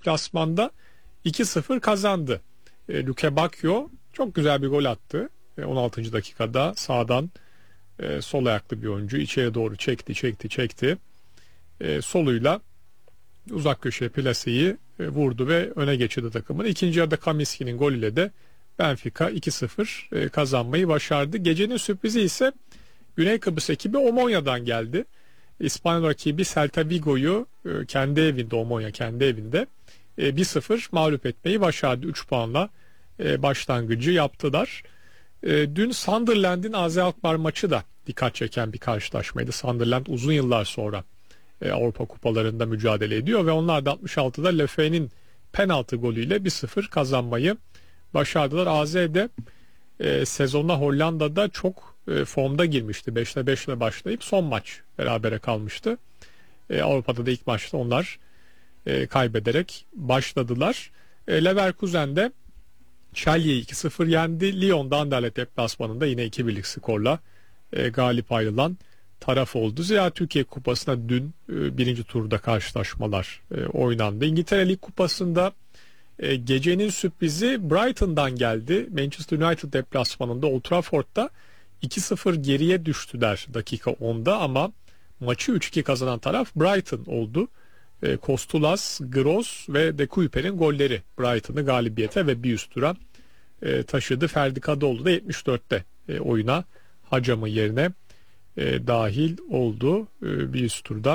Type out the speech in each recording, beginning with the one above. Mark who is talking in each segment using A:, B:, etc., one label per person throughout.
A: deplasmanda 2-0 kazandı. Luke Bacchio çok güzel bir gol attı. 16. dakikada sağdan sol ayaklı bir oyuncu içeri doğru çekti. Soluyla uzak köşeye plaseyi vurdu ve öne geçirdi takımını. İkinci yarıda Kaminski'nin golüyle de Benfica 2-0 kazanmayı başardı. Gecenin sürprizi ise Güney Kıbrıs ekibi Omonya'dan geldi. İspanyol rakibi Celta Vigo'yu kendi evinde, Omonya kendi evinde 1-0 mağlup etmeyi başardı. 3 puanla başlangıcı yaptılar. Dün Sunderland'in AZ Alkmaar maçı da dikkat çeken bir karşılaşmaydı. Sunderland uzun yıllar sonra Avrupa kupalarında mücadele ediyor ve onlar da 66'da Lefebvre'nin penaltı golüyle 1-0 kazanmayı başardılar. AZ'de sezonuna Hollanda'da çok formda girmişti. 5'te 5 ile başlayıp son maç berabere kalmıştı. Avrupa'da da ilk maçta onlar kaybederek başladılar. Leverkusen'de Chelsea'yi 2-0 yendi. Lyon'da Anderlecht deplasmanında yine 2-1'lik skorla galip ayrılan taraf oldu. Zira Türkiye Kupası'na dün birinci turda karşılaşmalar oynandı. İngiltere Lig Kupası'nda gecenin sürprizi Brighton'dan geldi. Manchester United deplasmanında Old Trafford'da 2-0 geriye düştüler dakika 10'da ama maçı 3-2 kazanan taraf Brighton oldu. Kostulas, Gross ve De Kuyper'in golleri Brighton'ı galibiyete ve bir üst tura taşıdı. Ferdi Kadıoğlu da 74'te oyuna Hacam'ın yerine dahil oldu. Bir üst turda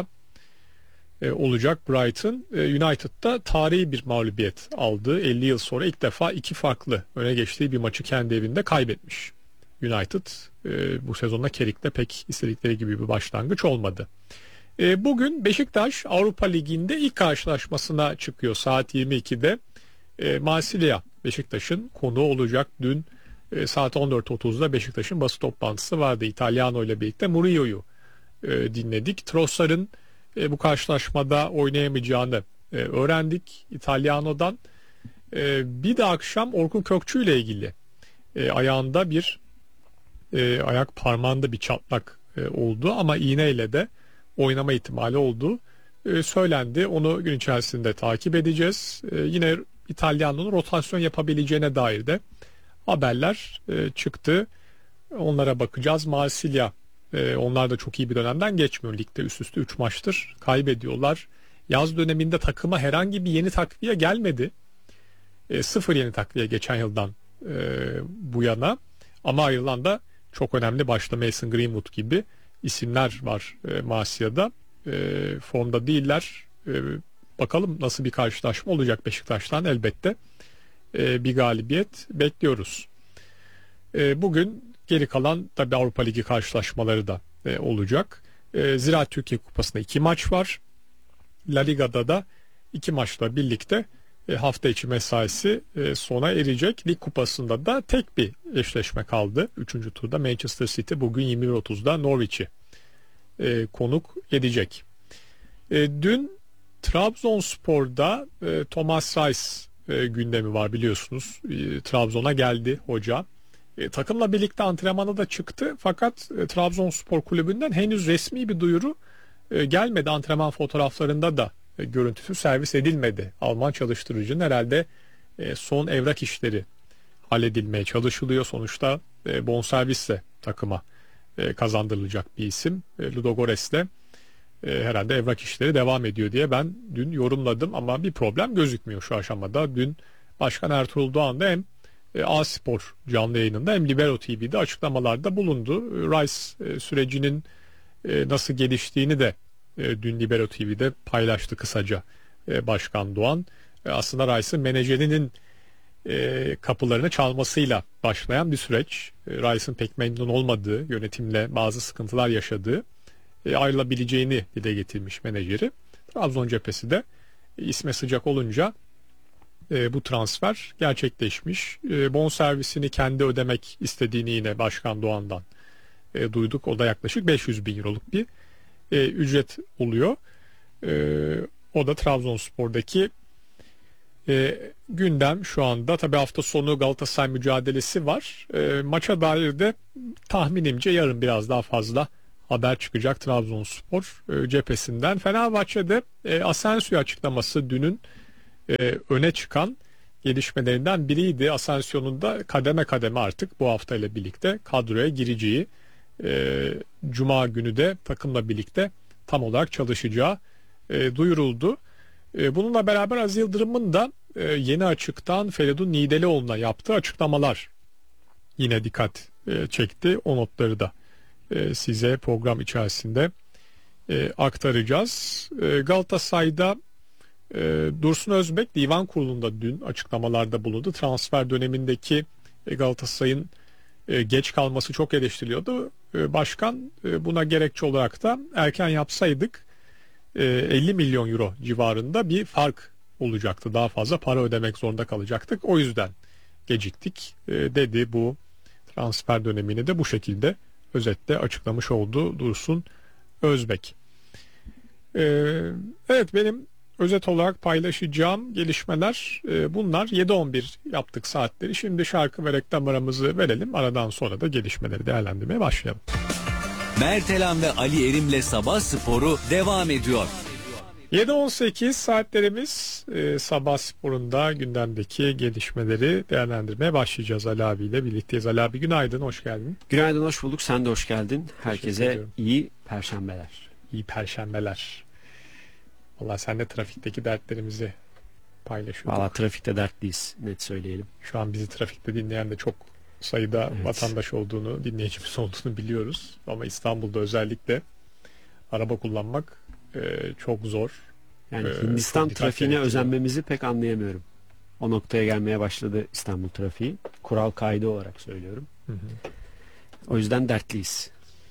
A: olacak Brighton. United'da tarihi bir mağlubiyet aldı. 50 yıl sonra ilk defa iki farklı öne geçtiği bir maçı kendi evinde kaybetmiş. United bu sezonda Kerik'te pek istedikleri gibi bir başlangıç olmadı. Bugün Beşiktaş Avrupa Ligi'nde ilk karşılaşmasına çıkıyor saat 22'de. Marsilya Beşiktaş'ın konuğu olacak. Dün saat 14.30'da Beşiktaş'ın basın toplantısı vardı. İtalyano ile birlikte Murillo'yu dinledik. Trossard'ın bu karşılaşmada oynayamayacağını öğrendik İtalyano'dan. Bir de akşam Orkun Kökçü ile ilgili ayağında bir ayak parmağında bir çatlak oldu ama iğneyle de oynama ihtimali olduğu söylendi. Onu gün içerisinde takip edeceğiz. Yine İtalyano'nun rotasyon yapabileceğine dair de haberler çıktı. Onlara bakacağız. Marsilya onlar da çok iyi bir dönemden geçmiyor. Ligde üst üste 3 maçtır kaybediyorlar. Yaz döneminde takıma herhangi bir yeni takviye gelmedi. 0 yeni takviye geçen yıldan bu yana. Ama ayrılan da çok önemli başta Mason Greenwood gibi isimler var Marsilya'da. Formda değiller. Bakalım nasıl bir karşılaşma olacak Beşiktaş'tan elbette. Bir galibiyet bekliyoruz. Bugün geri kalan tabii Avrupa Ligi karşılaşmaları da olacak. Ziraat Türkiye Kupası'nda 2 maç var. La Liga'da da 2 maçla birlikte hafta içi mesaisi sona erecek. Lig Kupası'nda da tek bir eşleşme kaldı. 3. turda Manchester City bugün 21.30'da Norwich'i konuk edecek. Dün Trabzonspor'da Thomas Reis gündemi var biliyorsunuz. Trabzon'a geldi hoca. Takımla birlikte antrenmana da çıktı fakat Trabzonspor kulübünden henüz resmi bir duyuru gelmedi. Antrenman fotoğraflarında da görüntüsü servis edilmedi. Alman çalıştırıcının herhalde son evrak işleri halledilmeye çalışılıyor. Sonuçta bonservisle takıma kazandırılacak bir isim. Ludogorets'le herhalde evrak işleri devam ediyor diye ben dün yorumladım ama bir problem gözükmüyor şu aşamada. Dün Başkan Ertuğrul Doğan da hem A-Spor canlı yayınında hem Libero TV'de açıklamalarda bulundu. Rice sürecinin nasıl geliştiğini de dün Libero TV'de paylaştı kısaca Başkan Doğan. Aslında Rice'ın menajerinin kapılarını çalmasıyla başlayan bir süreç. Rice'ın pek memnun olmadığı, yönetimle bazı sıkıntılar yaşadığı, ayrılabileceğini dile getirmiş menajeri. Trabzon cephesi de isme sıcak olunca bu transfer gerçekleşmiş. Bonservisini kendi ödemek istediğini yine Başkan Doğan'dan duyduk. O da yaklaşık 500 bin euroluk bir ücret oluyor. O da Trabzonspor'daki gündem şu anda. Tabii hafta sonu Galatasaray mücadelesi var. Maça dair de tahminimce yarın biraz daha fazla haber çıkacak Trabzonspor cephesinden. Fenerbahçe'de Asensio'yu açıklaması dünün öne çıkan gelişmelerinden biriydi. Asensio'nun da kademe kademe artık bu hafta ile birlikte kadroya gireceği, Cuma günü de takımla birlikte tam olarak çalışacağı duyuruldu. Bununla beraber Aziz Yıldırım'ın da Yeni Açık'tan Feridun Niğdelioğlu'na yaptığı açıklamalar yine dikkat çekti. O notları da size program içerisinde aktaracağız. Galatasaray'da Dursun Özbek Divan Kurulu'nda dün açıklamalarda bulundu. Transfer dönemindeki Galatasaray'ın geç kalması çok eleştiriliyordu. Başkan buna gerekçe olarak da erken yapsaydık 50 milyon euro civarında bir fark olacaktı. Daha fazla para ödemek zorunda kalacaktık. O yüzden geciktik dedi. Bu transfer dönemini de bu şekilde özetle açıklamış oldu Dursun Özbek. Evet, benim özet olarak paylaşacağım gelişmeler bunlar. 7-11 yaptık saatleri. Şimdi şarkı ve reklam aramızı verelim. Aradan sonra da gelişmeleri değerlendirmeye başlayalım.
B: Mertelan ve Ali Erim'le Sabah Sporu devam ediyor.
A: 7-18 saatlerimiz, Sabah Sporu'nda gündemdeki gelişmeleri değerlendirmeye başlayacağız. Ali abiyle birlikteyiz. Ali abi günaydın, hoş geldin.
C: Günaydın, hoş bulduk. Sen de hoş geldin. Herkese iyi perşembeler.
A: İyi perşembeler. Vallahi sen de trafikteki dertlerimizi paylaşıyorduk.
C: Valla trafikte dertliyiz, net söyleyelim.
A: Şu an bizi trafikte dinleyen de çok sayıda
C: Evet.
A: vatandaş olduğunu, dinleyicimiz olduğunu biliyoruz. Ama İstanbul'da özellikle araba kullanmak çok zor.
C: Yani
A: Çok
C: Hindistan
A: dikkat
C: trafiğine
A: gerektiriyor.
C: özenmemizi pek anlayamıyorum. O noktaya gelmeye başladı İstanbul trafiği. Kural kaydı olarak söylüyorum.
A: Hı hı.
C: O yüzden dertliyiz.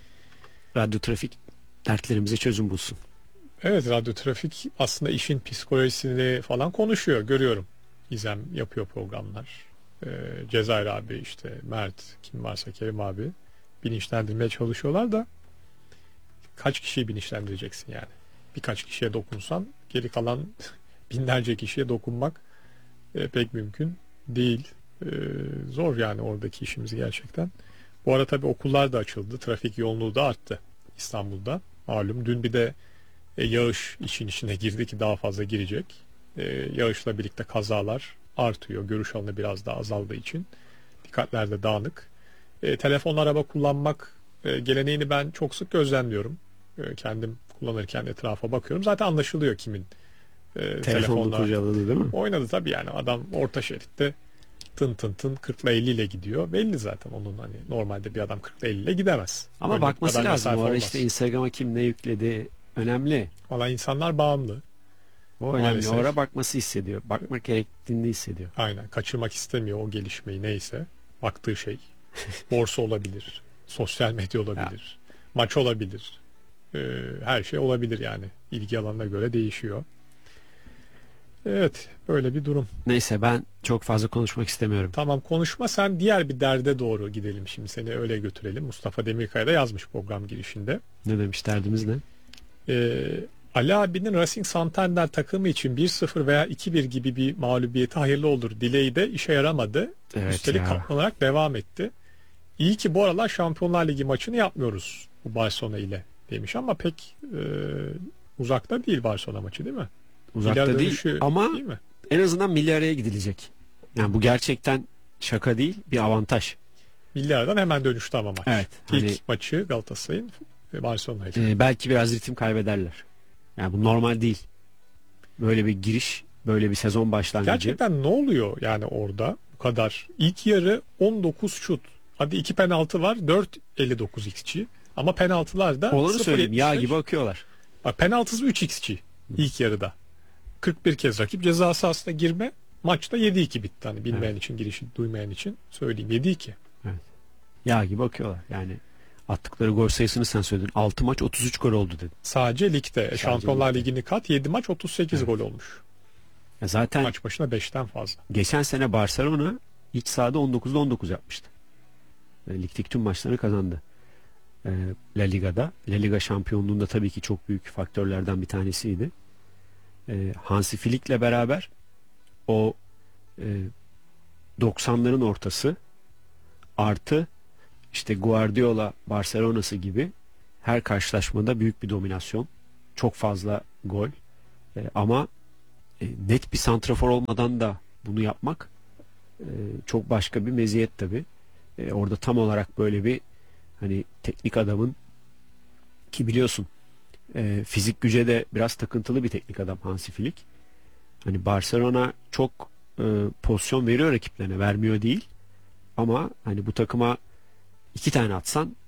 C: Radyo trafik dertlerimize çözüm bulsun.
A: Evet, radyo trafik aslında işin psikolojisini falan konuşuyor, görüyorum. İzem yapıyor programlar. Cezayir abi, işte Mert, kim varsa Kerim abi bilinçlendirmeye çalışıyorlar da kaç kişiyi bilinçlendireceksin yani? Birkaç kişiye dokunsan geri kalan binlerce kişiye dokunmak pek mümkün değil. Zor yani oradaki işimiz gerçekten. Bu arada tabii okullar da açıldı. Trafik yoğunluğu da arttı İstanbul'da. Malum dün bir de yağış işin içine girdi ki daha fazla girecek. Yağışla birlikte kazalar artıyor. Görüş alanı biraz daha azaldığı için. Dikkatler de dağınık. Telefonla araba kullanmak geleneğini ben çok sık gözlemliyorum. Kendim kullanırken etrafa bakıyorum. Zaten anlaşılıyor kimin
C: Telefonla
A: telefonla
C: kurcaladı değil mi?
A: oynadı tabii yani. Adam orta şeritte tın tın tın 40 ile 50 ile gidiyor. Belli zaten onun, hani normalde bir adam 40 ile 50 ile gidemez.
C: Ama
A: Öyle
C: bakması
A: kadar
C: lazım.
A: mesafe
C: O ara
A: olmaz.
C: işte Instagram'a kim ne yükledi önemli.
A: Valla insanlar bağımlı.
C: O önemli.
A: Maalesef.
C: O ara bakması hissediyor. Bakmak gerektiğini hissediyor.
A: Aynen, kaçırmak istemiyor o gelişmeyi, neyse. Baktığı şey. Borsa olabilir. Sosyal medya olabilir. Maç olabilir. Her şey olabilir yani. İlgi alanına göre değişiyor. Evet, böyle bir durum.
C: Neyse, ben çok fazla konuşmak istemiyorum.
A: Tamam, konuşma, sen diğer bir derde doğru gidelim şimdi, seni öyle götürelim. Mustafa Demirkaya da yazmış program girişinde.
C: Ne demiş, derdimiz ne?
A: Ali abinin Racing Santander takımı için 1-0 veya 2-1 gibi bir mağlubiyeti hayırlı olur dileği de işe yaramadı.
C: Evet
A: Üstelik
C: ya.
A: katlanarak devam etti. İyi ki bu aralar Şampiyonlar Ligi maçını yapmıyoruz bu Barcelona ile demiş, ama pek uzakta değil Barcelona maçı, değil mi?
C: Uzakta
A: İler
C: değil
A: dönüşü
C: ama
A: değil mi?
C: en azından milli araya gidilecek. Yani bu gerçekten şaka değil, bir avantaj.
A: Milli aradan hemen dönüştü ama maç.
C: Evet,
A: İlk
C: hani-
A: maçı Galatasaray'ın Barcelona ile.
C: Belki biraz ritim kaybederler. Yani bu normal değil. Böyle bir giriş, böyle bir sezon başlangıcı.
A: Gerçekten ne oluyor yani orada bu kadar? İlk yarı 19 şut. Hadi 2 penaltı var, 4.59 XG. Ama penaltılar da
C: Olanı söyleyeyim, yağ
A: 0.75.
C: gibi akıyorlar.
A: Bak, penaltısı 3 XG ilk yarıda. 41 kez rakip ceza sahasına girme. Maçta 7-2 bitti. Hani bilmeyen için, girişi duymayan için söyleyeyim, 7-2.
C: Yağ gibi akıyorlar. Yani attıkları gol sayısını sen söyledin. 6 maç 33 gol oldu dedin.
A: Sadece ligde. Şampiyonlar
C: ligde.
A: Ligi'ni kat, 7 maç 38 gol olmuş.
C: Ya zaten
A: Maç başına 5'ten fazla.
C: geçen sene Barcelona iç sahada 19'da 19 yapmıştı. Ligdeki tüm maçlarını kazandı. La Liga'da. La Liga şampiyonluğunda tabii ki çok büyük faktörlerden bir tanesiydi. Hansi Flick'le beraber o 90'ların ortası artı işte Guardiola Barcelona'sı gibi her karşılaşmada büyük bir dominasyon. Çok fazla gol. Ama net bir santrafor olmadan da bunu yapmak çok başka bir meziyet tabii. Orada tam olarak böyle bir hani teknik adamın, ki biliyorsun fizik güce de biraz takıntılı bir teknik adam Hansi Flick. Hani Barcelona çok pozisyon veriyor rakiplerine, vermiyor değil. Ama hani bu takıma 2 tane atsan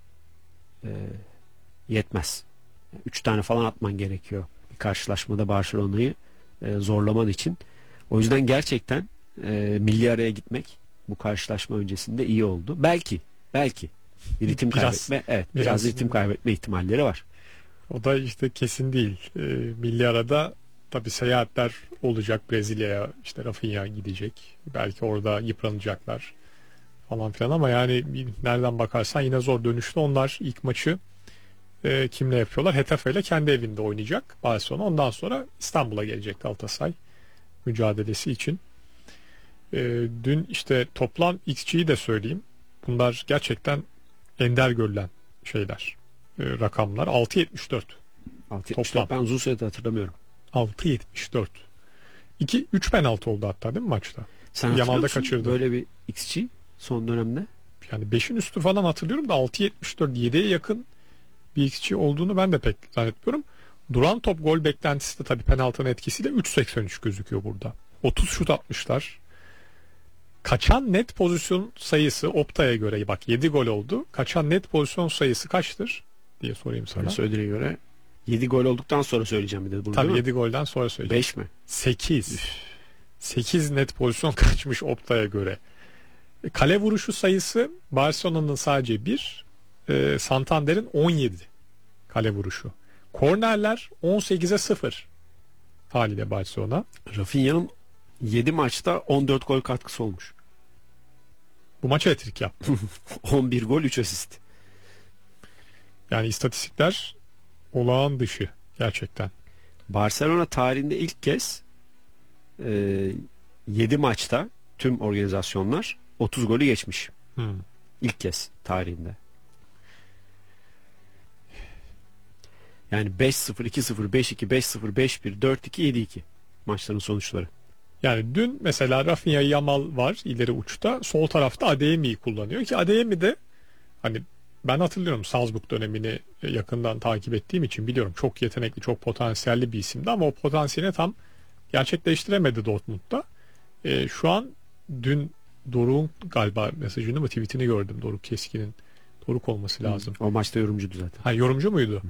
C: yetmez. 3 tane falan atman gerekiyor bir karşılaşmada Barcelona'yı zorlaman için. O yüzden gerçekten milli araya gitmek bu karşılaşma öncesinde iyi oldu. Belki bir ritim kaybetme, biraz ritim kaybetme ihtimalleri var.
A: O da işte kesin değil. Milli arada tabii seyahatler olacak, Brezilya'ya, işte Rafinha gidecek. Belki orada yıpranacaklar falan filan, ama yani nereden bakarsan yine zor. Dönüşte onlar ilk maçı kimle yapıyorlar? Getafe ile kendi evinde oynayacak Barcelona. Ondan sonra İstanbul'a gelecek Galatasaray mücadelesi için. Dün işte toplam XG'yi de söyleyeyim. Bunlar gerçekten ender görülen şeyler. Rakamlar 6.74.
C: 6.74 ben uzun süredir hatırlamıyorum.
A: 6.74. 3 penaltı oldu hatta değil mi maçta?
C: Sen
A: Yamal'da kaçırdı.
C: Böyle bir XG son dönemde?
A: Yani 5'in üstü falan hatırlıyorum da 6.74, 7'ye yakın bir XG olduğunu ben de pek zannetmiyorum. Duran top gol beklentisi de tabii penaltının etkisiyle 3.83 gözüküyor burada. 30 şut atmışlar. Kaçan net pozisyon sayısı Opta'ya göre, bak 7 gol oldu. Kaçan net pozisyon sayısı kaçtır diye sorayım sana.
C: Söylediğine göre 7 gol olduktan sonra söyleyeceğim bir de bunu.
A: Tabii 7 golden sonra söyleyeceğim.
C: 5 mi?
A: 8. 8 net pozisyon kaçmış Opta'ya göre. Kale vuruşu sayısı Barcelona'nın sadece 1, Santander'in 17 kale vuruşu. Kornerler 18'e 0 haliyle Barcelona.
C: Rafinha'nın 7 maçta 14 gol katkısı olmuş.
A: Bu maç hat-trick yaptı.
C: 11 gol 3 asist.
A: Yani istatistikler olağan dışı gerçekten.
C: Barcelona tarihinde ilk kez 7 maçta tüm organizasyonlar 30 golü geçmiş. İlk kez tarihinde. Yani 5-0, 2-0, 5-2, 5-0, 5-1, 4-2, 7-2 maçların sonuçları.
A: Yani dün mesela Rafinha, Yamal var ileri uçta. Sol tarafta Adeyemi'yi kullanıyor ki Adeyemi de hani ben hatırlıyorum Salzburg dönemini yakından takip ettiğim için biliyorum. Çok yetenekli, çok potansiyelli bir isimdi ama o potansiyelini tam gerçekleştiremedi Dortmund'da. Şu an dün Doruk'un galiba mesajını mı tweetini gördüm. Doruk Keskin'in. Doruk olması lazım.
C: O maçta yorumcuydu zaten.
A: Ha, yorumcu muydu?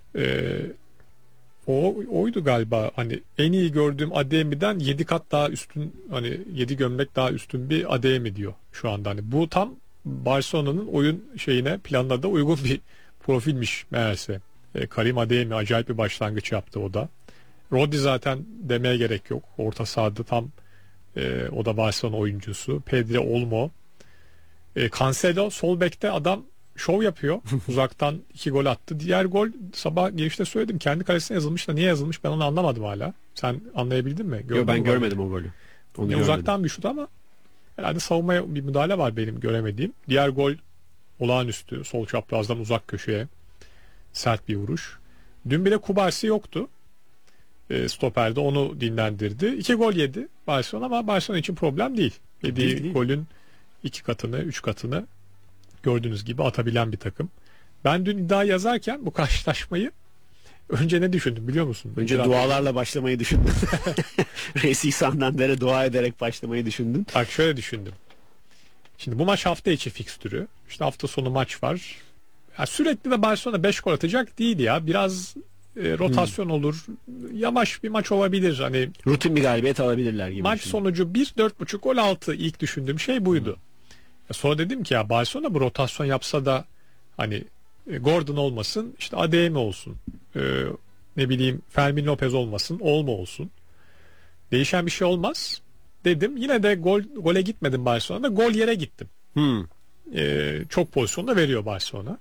A: Oydu galiba, hani en iyi gördüğüm Adeyemi'den 7 kat daha üstün, hani 7 gömlek daha üstün bir Adeyemi diyor şu anda. Hani bu tam Barcelona'nın oyun planına da uygun bir profilmiş meğerse. Karim Adeyemi acayip bir başlangıç yaptı o da. Rodri zaten demeye gerek yok. Orta sahada tam o da Barcelona oyuncusu. Pedri, Olmo. Cancelo sol bekte adam şov yapıyor. Uzaktan 2 gol attı. Diğer gol sabah girişte söyledim. Kendi kalesine yazılmış da niye yazılmış ben onu anlamadım hala. Sen anlayabildin mi?
C: Yok, ben görmedim o golü.
A: Uzaktan bir şut ama herhalde savunmaya bir müdahale var benim göremediğim. Diğer gol olağanüstü. Sol çaprazdan uzak köşeye sert bir vuruş. Dün bile Kubarsi yoktu. Stoperde onu dinlendirdi. 2 gol yedi Barcelona ama Barcelona için problem değil. Yediği golün 2 katını 3 katını gördüğünüz gibi atabilen bir takım. Ben dün iddia yazarken bu karşılaşmayı önce ne düşündüm biliyor musun?
C: Önce dualarla başlamayı düşündüm. Resi Santander'e dua ederek başlamayı düşündün.
A: Bak şöyle düşündüm. Şimdi bu maç hafta içi fikstürü. İşte hafta sonu maç var. Ya sürekli de Barcelona 5 gol atacak değil ya. Biraz rotasyon olur. Yavaş bir maç olabilir. Hani
C: rutin bir galibiyet alabilirler gibi.
A: Maç sonucu 4.5 gol 6. İlk düşündüğüm şey buydu. Sonra dedim ki ya Barcelona bu rotasyon yapsa da hani Gordon olmasın, işte Adeyemi olsun, ne bileyim Fermin Lopez olmasın, Olmo olsun. Değişen bir şey olmaz dedim. Yine de gole gitmedim Barcelona'da. Gol yere gittim. Çok pozisyonda veriyor Barcelona.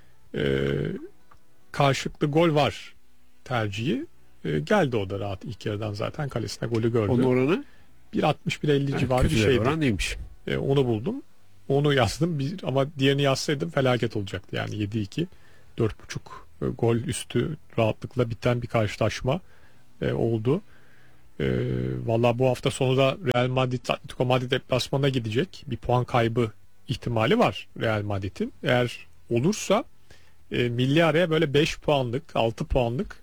A: Karşılıklı gol var tercihi. Geldi o da rahat ilk yarıdan zaten kalesine golü gördü.
C: Onun oranı?
A: 1.60-1.50 civarı bir şeydi.
C: Oran değilmiş.
A: Onu buldum. Onu yazdım ama diğerini yazsaydım felaket olacaktı. Yani 7-2 4.5 gol üstü rahatlıkla biten bir karşılaşma oldu. Valla bu hafta sonu da Real Madrid Atletico Madrid deplasmanına gidecek. Bir puan kaybı ihtimali var Real Madrid'in. Eğer olursa milli araya böyle 5 puanlık 6 puanlık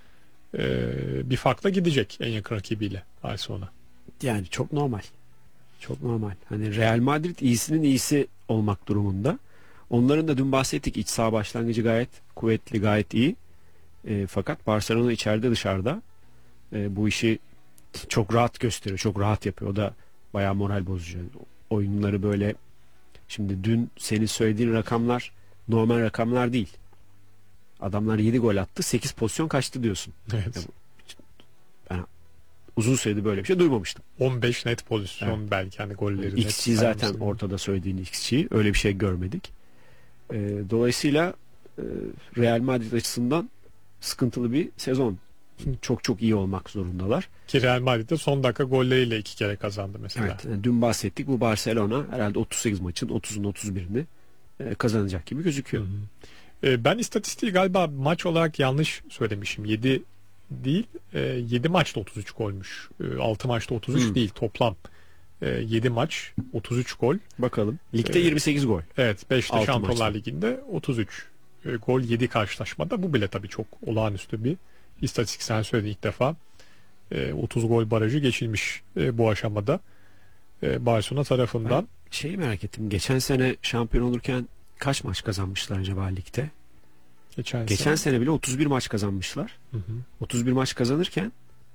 A: bir farkla gidecek en yakın rakibiyle Barcelona.
C: Yani çok normal. Çok normal. Hani Real Madrid iyisinin iyisi olmak durumunda. Onların da dün bahsettik, iç saha başlangıcı gayet kuvvetli, gayet iyi. Fakat Barcelona içeride dışarıda bu işi çok rahat gösteriyor. Çok rahat yapıyor. O da bayağı moral bozucu. Oyunları böyle, şimdi dün senin söylediğin rakamlar normal rakamlar değil. Adamlar 7 gol attı, 8 pozisyon kaçtı diyorsun.
A: Evet.
C: Ben uzun süredir böyle bir şey duymamıştım.
A: 15 net pozisyon,
C: Evet.
A: belki hani golleri net
C: XG zaten
A: saymasın.
C: ortada, söylediğin XG. Öyle bir şey görmedik. Dolayısıyla Real Madrid açısından sıkıntılı bir sezon. Çok çok iyi olmak zorundalar.
A: Ki Real Madrid de son dakika golleriyle 2 kere kazandı mesela.
C: Evet, yani dün bahsettik, bu Barcelona herhalde 38 maçın 30'un 31'ini kazanacak gibi gözüküyor.
A: Hı hı. Ben istatistiği galiba maç olarak yanlış söylemişim. 7 değil, 7 maçta 33 golmüş. 6 maçta 33 değil toplam. 7 maç 33 gol.
C: Bakalım. Ligde 28 gol.
A: Evet, 5'te
C: 6
A: Şampiyonlar
C: maçta.
A: Ligi'nde 33 gol, 7 karşılaşmada. Bu bile tabii çok olağanüstü bir istatistik. Sen söyledin, ilk defa 30 gol barajı geçilmiş bu aşamada Barcelona tarafından.
C: Şeyi merak ettim. Geçen sene şampiyon olurken kaç maç kazanmışlar acaba ligde? Geçen sene bile 31 maç kazanmışlar.
A: Hı hı.
C: 31 maç kazanırken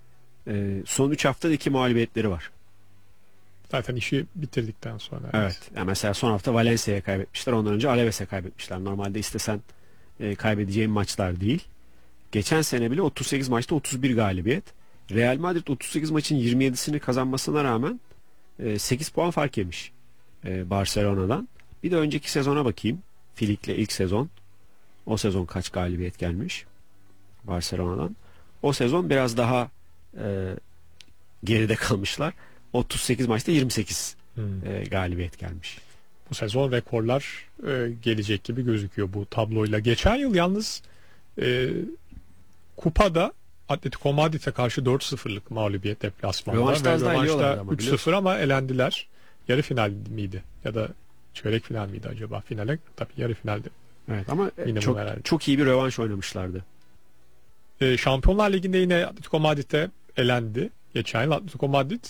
C: son 3 haftada 2 mağlubiyetleri var.
A: Zaten işi bitirdikten sonra.
C: Evet. Yani mesela son hafta Valencia'ya kaybetmişler. Ondan önce Alaves'e kaybetmişler. Normalde istesen kaybedeceğin maçlar değil. Geçen sene bile 38 maçta 31 galibiyet. Real Madrid 38 maçın 27'sini kazanmasına rağmen 8 puan fark yemiş Barcelona'dan. Bir de önceki sezona bakayım. Flick'le ilk sezon. O sezon kaç galibiyet gelmiş Barcelona'dan? O sezon biraz daha geride kalmışlar. 38 maçta 28 galibiyet gelmiş.
A: Bu sezon rekorlar gelecek gibi gözüküyor bu tabloyla. Geçen yıl yalnız kupada Atletico Madrid'e karşı 4-0'lık mağlubiyet deplasmanda.
C: Rövanşta az daha yiyorlardı ama
A: 3-0 ama elendiler. Yarı final miydi? Ya da çeyrek final miydi acaba? Finale tabii yarı finaldi.
C: Evet, ama
A: Minimum herhalde.
C: çok iyi bir rövanş oynamışlardı.
A: Şampiyonlar Ligi'nde yine Atletico Madrid'e elendi. Geçen yıl Atletico Madrid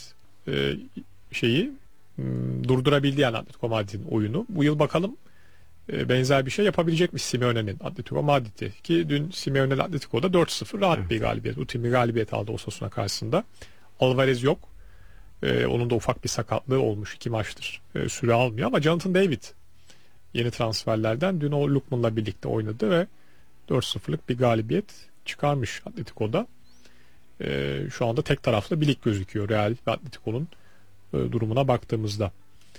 A: durdurabildi yani Atletico Madrid'in oyunu. Bu yıl bakalım benzer bir şey yapabilecek mi Simeone'nin Atletico Madrid'i, ki dün Simeone'nin Atletico'da 4-0 rahat bir galibiyet. Rutin bir galibiyet aldı Osasuna karşısında. Alvarez yok. Onun da ufak bir sakatlığı olmuş. 2 maçtır süre almıyor ama Jonathan David yeni transferlerden dün o Lookman'la birlikte oynadı ve 4-0'lık bir galibiyet çıkarmış Atletico'da. Şu anda tek taraflı bir lig gözüküyor Real ve Atletico'nun durumuna baktığımızda.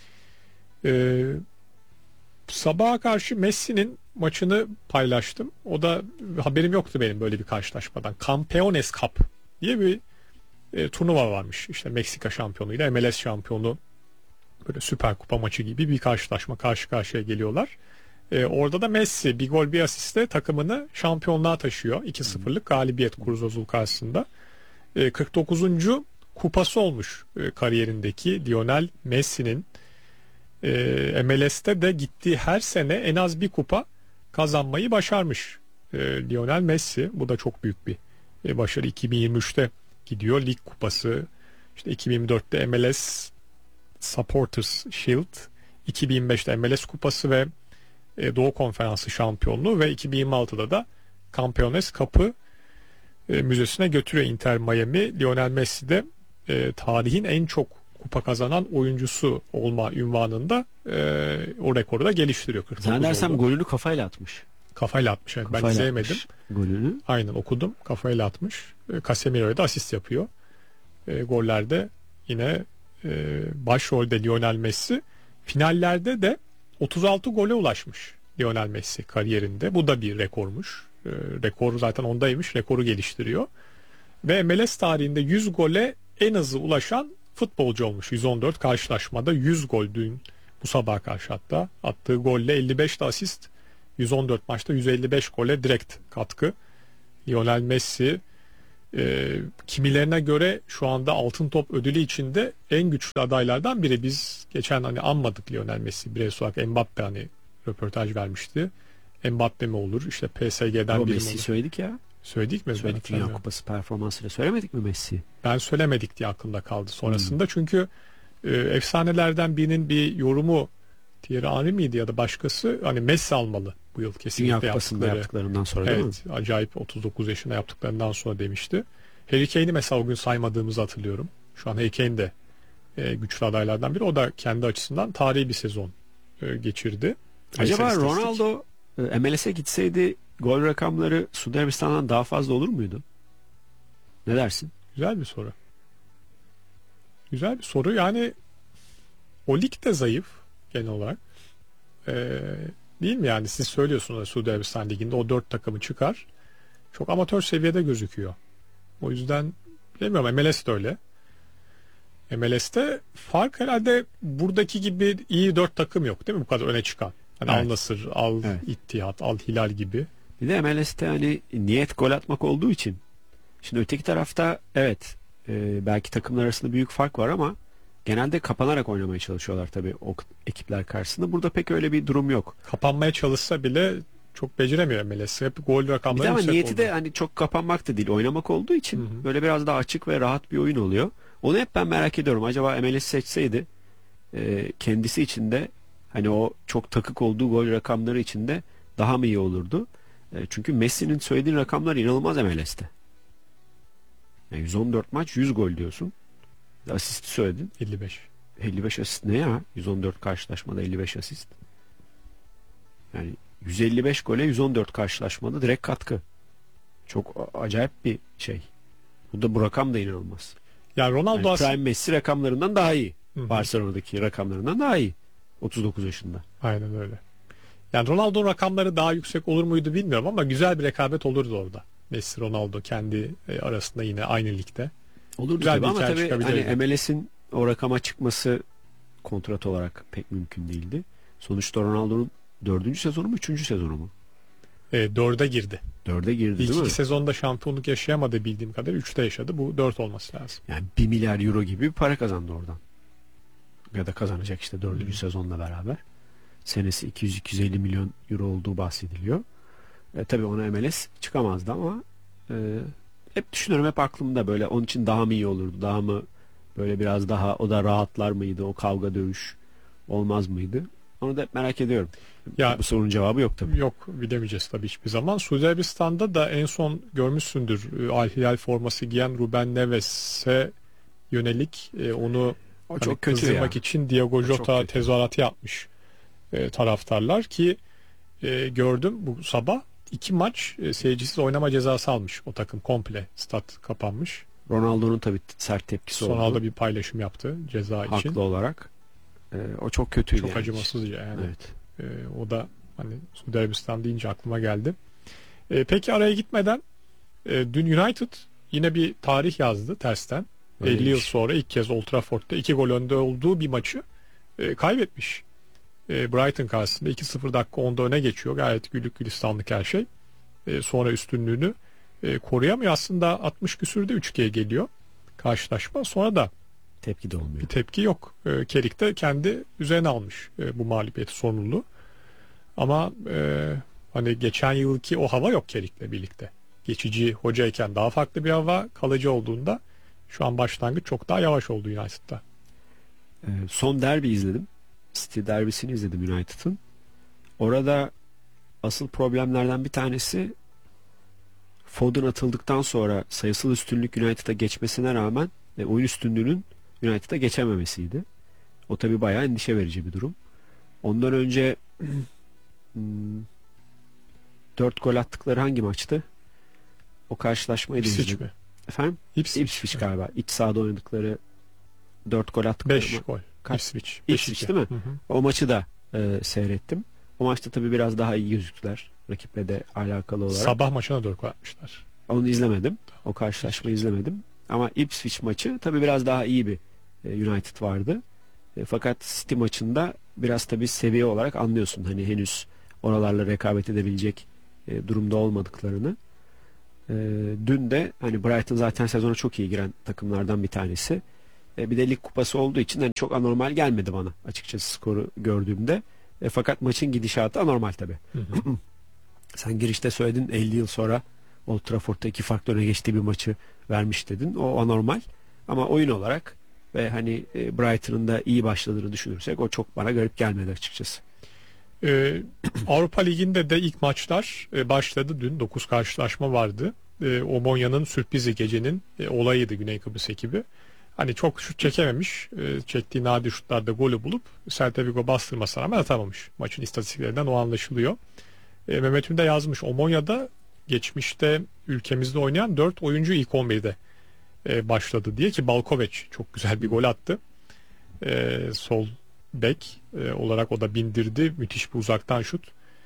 A: Sabaha karşı Messi'nin maçını paylaştım. O da haberim yoktu benim böyle bir karşılaşmadan. Campeones Cup diye bir turnuva varmış. İşte Meksika şampiyonuyla MLS şampiyonu, böyle süper kupa maçı gibi bir karşılaşma, karşı karşıya geliyorlar. Orada da Messi bir gol bir asistle takımını şampiyonluğa taşıyor. 2-0'lık galibiyet Cruz Azul karşısında. 49. kupası olmuş kariyerindeki Lionel Messi'nin. MLS'te de gittiği her sene en az bir kupa kazanmayı başarmış Lionel Messi. Bu da çok büyük bir başarı. 2023'te gidiyor lig kupası. İşte 2024'te MLS Supporters Shield, 2025'te MLS kupası ve Doğu Konferansı şampiyonluğu ve 2026'da da Campeones Cup'ı müzesine götürüyor Inter Miami. Lionel Messi de tarihin en çok kupa kazanan oyuncusu olma ünvanında o rekoru da geliştiriyor.
C: Zannedersem golünü kafayla atmış.
A: Kafayla atmış. Evet. Ben
C: Kafayla
A: izleyemedim.
C: atmış golünü.
A: Aynen okudum. Kafayla atmış. Casemiro'ya da asist yapıyor. Gollerde yine başrolde Lionel Messi. Finallerde de 36 gole ulaşmış Lionel Messi kariyerinde. Bu da bir rekormuş. Rekoru zaten ondaymış. Rekoru geliştiriyor. Ve MLS tarihinde 100 gole en hızlı ulaşan futbolcu olmuş. 114 karşılaşmada 100 gol dün bu sabah karşı hatta. Attığı golle 55 de asist. 114 maçta 155 gole direkt katkı. Lionel Messi Kimilerine göre şu anda Altın Top ödülü içinde en güçlü adaylardan biri. Biz geçen hani anmadık Lionel Messi, bireysel olarak Mbappe hani röportaj vermişti. Mbappe mi olur, işte PSG'den
C: O
A: biri mi
C: Messi
A: olur?
C: söyledik ya.
A: Söyledik mi?
C: Söyledik,
A: Ben
C: Dünya Kupası performansıyla söylemedik mi Messi?
A: Ben söylemedik diye aklımda kaldı sonrasında. Çünkü efsanelerden birinin bir yorumu, Thierry Henry miydi ya da başkası, hani Messi almalı bu yıl kesinlikle
C: Dünya Kupası'nda yaptıklarından sonra değil mi?
A: Evet, acayip 39 yaşında yaptıklarından sonra demişti. Harry Kane'i mesela o gün saymadığımızı hatırlıyorum. Şu an Harry Kane de güçlü adaylardan biri. O da kendi açısından tarihi bir sezon geçirdi.
C: Acaba
A: İstatistik.
C: Ronaldo MLS'e gitseydi gol rakamları Suudi Arabistan'dan daha fazla olur muydu? Ne dersin?
A: Güzel bir soru. Güzel bir soru. Yani o lig de zayıf genel olarak. Değil mi yani? Siz söylüyorsunuz Suudi Arabistan Ligi'nde o 4 takımı çıkar. Çok amatör seviyede gözüküyor. O yüzden bilmiyorum, MLS de öyle. MLS'te fark herhalde buradaki gibi iyi 4 takım yok değil mi? Bu kadar öne çıkan. Hani
C: Evet.
A: Al Nassr, Al
C: Evet.
A: İttihat, Al Hilal gibi.
C: Bir de MLS'te hani niyet gol atmak olduğu için. Şimdi öteki tarafta evet belki takımlar arasında büyük fark var ama genelde kapanarak oynamaya çalışıyorlar tabii o ekipler karşısında. Burada pek öyle bir durum yok.
A: Kapanmaya çalışsa bile çok beceremiyor MLS. Hep gol
C: Bir de
A: rakamları
C: ama
A: yüksek
C: niyeti
A: oldu.
C: de hani çok kapanmak da değil, oynamak olduğu için
A: Hı hı.
C: böyle biraz daha açık ve rahat bir oyun oluyor. Onu hep ben merak ediyorum. Acaba MLS seçseydi kendisi için de hani o çok takık olduğu gol rakamları içinde daha mı iyi olurdu? Çünkü Messi'nin söylediğin rakamlar inanılmaz MLS'te. Yani 114 maç 100 gol diyorsun. Asisti söyledin.
A: 55.
C: 55 asist ne ya? 114 karşılaşmada 55 asist. Yani 155 gole 114 karşılaşmada direkt katkı. Çok acayip bir şey. Bu rakam da inanılmaz.
A: Yani Ronaldo
C: Yani
A: aslında...
C: Prime Messi rakamlarından daha iyi.
A: Hı hı.
C: Barcelona'daki rakamlarından daha iyi. 39 yaşında.
A: Aynen öyle. Yani Ronaldo'nun rakamları daha yüksek olur muydu bilmiyorum ama güzel bir rekabet olurdu orada. Messi, Ronaldo kendi arasında yine aynı ligde.
C: Olurdu
A: Güzel
C: tabii
A: bir
C: ama
A: hikaye
C: tabii
A: çıkabilirdi.
C: hani MLS'in o rakama çıkması kontrat olarak pek mümkün değildi. Sonuçta Ronaldo'nun 4. sezonu mu 3. sezonu mu?
A: 4'e girdi.
C: 4'e girdi
A: İlk
C: değil mi?
A: iki sezonda şampiyonluk yaşayamadı bildiğim kadarıyla. 3'te yaşadı. Bu 4 olması lazım.
C: Yani 1 milyar euro gibi bir para kazandı oradan. Ya da kazanacak işte 4.
A: Hı.
C: sezonla beraber. Senesi 200-250 milyon euro olduğu bahsediliyor. Tabii ona MLS çıkamazdı ama hep düşünüyorum, hep aklımda böyle onun için daha mı iyi olurdu, daha mı böyle biraz daha o da rahatlar mıydı, o kavga dövüş olmaz mıydı? Onu da hep merak ediyorum.
A: Ya
C: Bu sorunun cevabı yok tabii.
A: yok, bilemeyeceğiz tabii hiçbir zaman. Suudi Arabistan'da da en son görmüşsündür, Al Hilal forması giyen Ruben Neves'e yönelik onu
C: O
A: hani
C: çok kötü ya.
A: kızdırmak için Diogo
C: çok
A: Jota
C: kötü.
A: tezahüratı yapmış taraftarlar ki gördüm bu sabah 2 maç seyircisiz oynama cezası almış o takım, komple stat kapanmış.
C: Ronaldo'nun tabii sert tepkisi oldu.
A: Sonalda bir paylaşım yaptı ceza için.
C: Haklı olarak. O çok kötüydü
A: Çok
C: yani.
A: acımasızca yani.
C: Evet.
A: O da hani Suudi Arabistan deyince aklıma geldi. Peki araya gitmeden dün United yine bir tarih yazdı tersten. 50 yıl
C: Öyleymiş.
A: sonra ilk kez Old Trafford'da 2 gol önde olduğu bir maçı kaybetmiş. Brighton karşısında 2-0 dakika 10'da öne geçiyor. Gayet güllük gülistanlık her şey. Sonra üstünlüğünü koruyamıyor. Aslında 60 küsürde 3-2'ye geliyor karşılaşma. Sonra da
C: Tepki de olmuyor.
A: bir tepki yok. Kerik de kendi üzerine almış bu mağlubiyeti, sorumluluğu. Ama hani geçen yılki o hava yok Kerik'le birlikte. Geçici hocayken daha farklı bir hava, kalıcı olduğunda şu an başlangıç çok daha yavaş oldu United'da.
C: Son derbi izledim. City derbisini izledim United'ın. Orada asıl problemlerden bir tanesi Foden atıldıktan sonra sayısal üstünlük United'a geçmesine rağmen oyun üstünlüğünün United'a geçememesiydi. O tabii bayağı endişe verici bir durum. Ondan önce 4 gol attıkları hangi maçtı? O karşılaşmayı da
A: Ipswich
C: izledim.
A: mi?
C: Efendim? Ipswich galiba. İç sahada oynadıkları 4 gol attıkları
A: 5 gol.
C: Kaç?
A: Ipswich.
C: Ipswich değil mi?
A: Hı hı.
C: O maçı da seyrettim. O maçta tabii biraz daha iyi gözüktüler. Rakiple de alakalı olarak.
A: Sabah maçına 4 gol atmışlar.
C: Onu izlemedim. O karşılaşmayı izlemedim. Ama Ipswich maçı tabii biraz daha iyi bir United vardı. Fakat City maçında biraz tabii seviye olarak anlıyorsun. Hani henüz oralarla rekabet edebilecek durumda olmadıklarını. Dün de hani Brighton zaten sezona çok iyi giren takımlardan bir tanesi. Bir de lig kupası olduğu için hani çok anormal gelmedi bana açıkçası skoru gördüğümde. Fakat maçın gidişatı anormal tabii. Sen girişte söyledin 50 yıl sonra Old Trafford'da 2 farklı öne geçtiği bir maçı vermiş dedin. O anormal. Ama oyun olarak ve hani Brighton'ın da iyi başladığını düşünürsek o çok bana garip gelmedi açıkçası.
A: Avrupa Ligi'nde de ilk maçlar başladı. Dün 9 karşılaşma vardı. Omonya'nın sürprizi gecenin olayıydı Güney Kıbrıs ekibi. Hani çok şut çekememiş. Çektiği nadir şutlarda golü bulup Celta Vigo bastırmasına rağmen atamamış. Maçın istatistiklerinden o anlaşılıyor. Mehmet Ünde yazmış. Omonya'da geçmişte ülkemizde oynayan 4 oyuncu ilk 11'de başladı diye ki Balkoveç çok güzel bir gol attı. Sol bek olarak o da bindirdi. Müthiş bir uzaktan şut.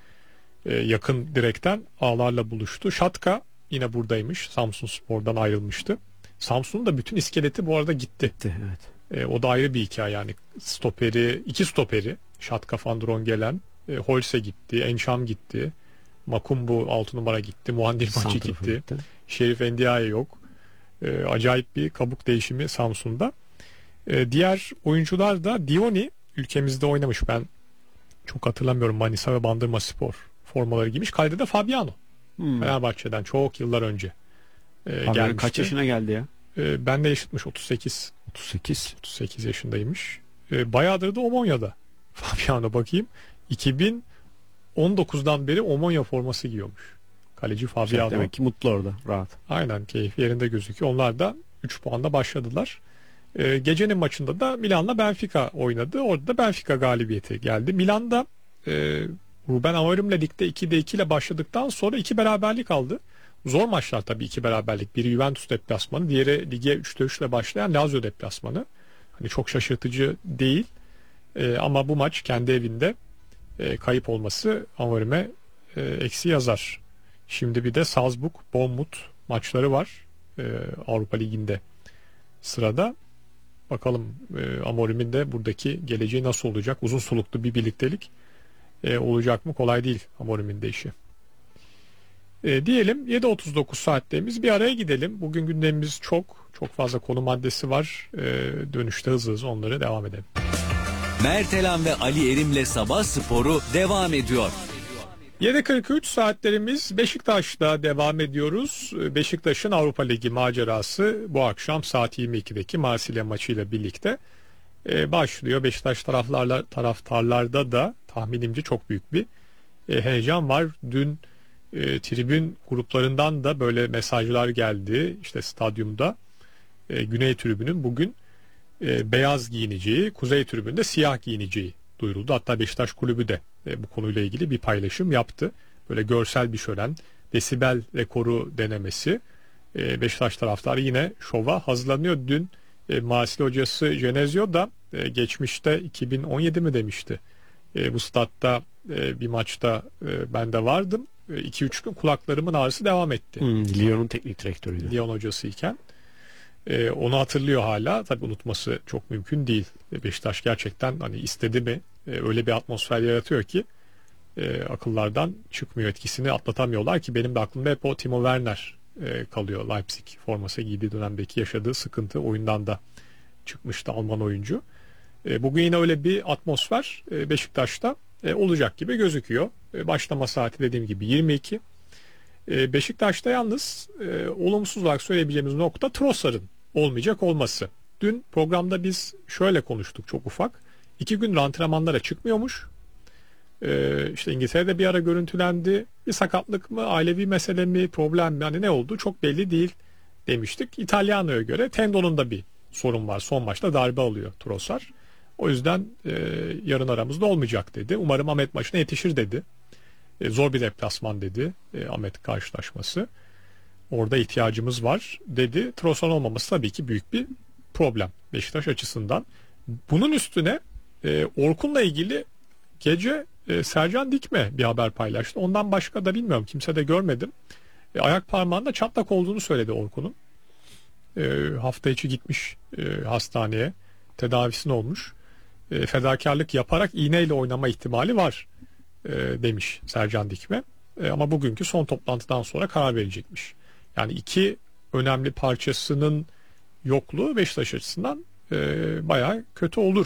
A: Yakın direkten ağlarla buluştu. Şatka yine buradaymış. Samsunspor'dan ayrılmıştı. Samsun'un da bütün iskeleti bu arada gitti.
C: Evet.
A: O da ayrı bir hikaye yani. İki stoperi Şatka, Van Drongelen, Holse gitti, Enşam gitti. Makumbu 6 numara gitti. Muhandil Maçı gitti. Şerif Endiaye yok. Acayip bir kabuk değişimi Samsun'da. Diğer oyuncular da Dioni ülkemizde oynamış. Ben çok hatırlamıyorum. Manisa ve Bandırmaspor formaları giymiş. Kalede de Fabiano. Fenerbahçe'den çok yıllar önce gelmişti.
C: Kaç yaşına geldi ya?
A: Ben de yaşıtmış 38. 38 yaşındaymış. Bayağıdır da Omonya'da. Fabiano bakayım. 2019'dan beri Omonya forması giyiyormuş. Kaleci Fabiano.
C: Demek ki mutlu orada, rahat.
A: Aynen, keyif yerinde gözüküyor. Onlar da 3 puanla başladılar. Gecenin maçında da Milan'la Benfica oynadı. Orada da Benfica galibiyeti geldi. Milan'da Ruben Amorim'le ligde 2'de 2 ile başladıktan sonra 2 beraberlik aldı. Zor maçlar tabii, 2 beraberlik. Biri Juventus deplasmanı, diğeri lige 3'te 3 ile başlayan Lazio deplasmanı. Hani çok şaşırtıcı değil. Ama bu maç kendi evinde kayıp olması Amorim'e eksi yazar. Şimdi bir de Salzburg, Bournemouth maçları var Avrupa Ligi'nde sırada. Bakalım Amorim'in de buradaki geleceği nasıl olacak? Uzun soluklu bir birliktelik olacak mı? Kolay değil Amorim'in de işi. Diyelim 7.39 saatlerimiz, bir araya gidelim. Bugün gündemimiz çok fazla konu maddesi var. Dönüşte hızlı onları devam edelim.
B: Mertelan ve Ali Erim'le Sabah Sporu devam ediyor.
A: 7.43 saatlerimiz, Beşiktaş'ta devam ediyoruz. Beşiktaş'ın Avrupa Ligi macerası bu akşam saat 22'deki Marsilya maçıyla birlikte başlıyor. Beşiktaş taraftarlarda da tahminimce çok büyük bir heyecan var. Dün tribün gruplarından da böyle mesajlar geldi. İşte stadyumda Güney tribünün bugün beyaz giyineceği, Kuzey tribünde siyah giyineceği duyuruldu. Hatta Beşiktaş Kulübü de bu konuyla ilgili bir paylaşım yaptı. Böyle görsel bir şölen, desibel rekoru denemesi. Beşiktaş taraftarı yine şova hazırlanıyor. Dün Marsilya hocası Genezio da geçmişte 2017 mi demişti. Bu statta bir maçta ben de vardım. 2-3 gün kulaklarımın ağrısı devam etti.
C: Lyon'un teknik direktörüydü.
A: Lyon hocasıyken. Onu hatırlıyor hala. Tabii unutması çok mümkün değil. Beşiktaş gerçekten hani istedi mi öyle bir atmosfer yaratıyor ki akıllardan çıkmıyor, etkisini atlatamıyorlar ki benim de aklımda hep o Timo Werner kalıyor. Leipzig forması giydiği dönemdeki yaşadığı sıkıntı oyundan da çıkmıştı Alman oyuncu. Bugün yine öyle bir atmosfer Beşiktaş'ta olacak gibi gözüküyor. Başlama saati dediğim gibi 22. Beşiktaş'ta yalnız olumsuz olarak söyleyebileceğimiz nokta Trossard'ın olmayacak olması. Dün programda biz şöyle konuştuk çok ufak. 2 gündür antrenmanlara çıkmıyormuş. İşte İngiltere'de bir ara görüntülendi. Bir sakatlık mı, ailevi mesele mi, problem mi, hani ne oldu çok belli değil demiştik. İtalyano'ya göre tendonunda bir sorun var. Son maçta darbe alıyor Trossard. O yüzden yarın aramızda olmayacak dedi. Umarım Ahmet maçına yetişir dedi. Zor bir deplasman dedi Ahmet karşılaşması. Orada ihtiyacımız var dedi. Trossard olmaması tabii ki büyük bir problem Beşiktaş açısından. Bunun üstüne Orkun'la ilgili gece Sercan Dikme bir haber paylaştı. Ondan başka da bilmiyorum, kimse de görmedim. Ayak parmağında çatlak olduğunu söyledi Orkun'un. Hafta içi gitmiş hastaneye, tedavisini olmuş. Fedakarlık yaparak iğneyle oynama ihtimali var demiş Sercan Dikme. Ama bugünkü son toplantıdan sonra karar verecekmiş. Yani iki önemli parçasının yokluğu Beşiktaş açısından bayağı kötü olur.